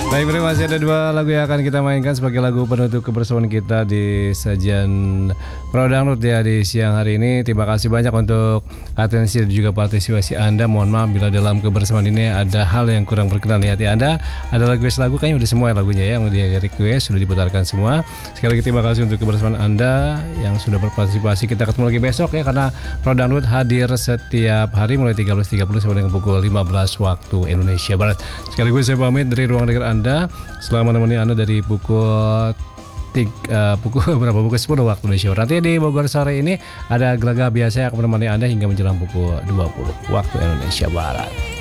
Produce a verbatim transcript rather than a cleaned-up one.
Baik, Bro, masih ada dua lagu yang akan kita mainkan sebagai lagu penutup kebersamaan kita di sajian Pro Dangdut ya di siang hari ini. Terima kasih banyak untuk atensi dan juga partisipasi Anda. Mohon maaf bila dalam kebersamaan ini ada hal yang kurang berkenan di hati Anda. Ada request lagu, kayaknya udah semua lagunya ya yang di request sudah diputarkan semua. Sekali lagi terima kasih untuk kebersamaan Anda yang sudah berpartisipasi. Kita ketemu lagi besok ya, karena Pro Dangdut hadir setiap hari mulai tiga belas tiga puluh sampai dengan pukul lima belas waktu Indonesia Barat. Sekaligus saya pamit dari ruang dengar Anda. Selamat menemani Anda dari pukul tiga, uh, pukul berapa? Pukul sepuluh waktu Indonesia. Nanti di Bogor sore ini ada gelaga biasa yang akan menemani Anda hingga menjelang pukul dua puluh waktu Indonesia Barat.